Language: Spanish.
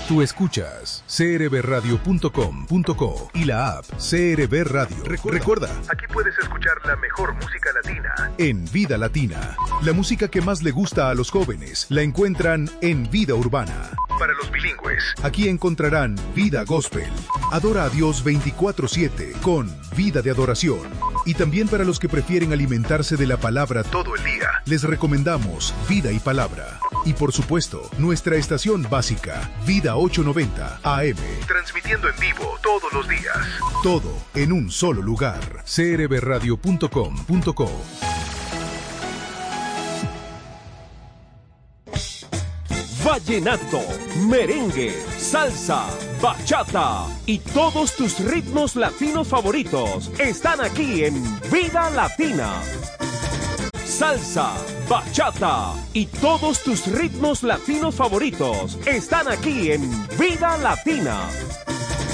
Tú escuchas crbradio.com.co y la app CRB Radio. Recuerda, aquí puedes escuchar la mejor música latina en Vida Latina. La música que más le gusta a los jóvenes la encuentran en Vida Urbana. Para los bilingües, aquí encontrarán Vida Gospel. Adora a Dios 24/7 con Vida de Adoración. Y también para los que prefieren alimentarse de la palabra todo el día, les recomendamos Vida y Palabra. Y por supuesto, nuestra estación básica, Vida 890 AM, transmitiendo en vivo todos los días. Todo en un solo lugar. crbradio.com.co. Vallenato, merengue, salsa, bachata y todos tus ritmos latinos favoritos están aquí en Vida Latina. Salsa, bachata y todos tus ritmos latinos favoritos están aquí en Vida Latina.